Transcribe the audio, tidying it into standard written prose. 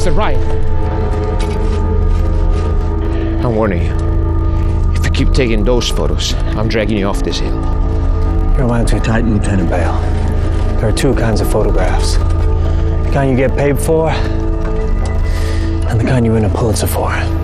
a riot. I'm warning you. If you keep taking those photos, I'm dragging you off this hill. Your lines are tight, Lieutenant Bale. There are two kinds of photographs. The kind you get paid for, and the kind you win a Pulitzer for.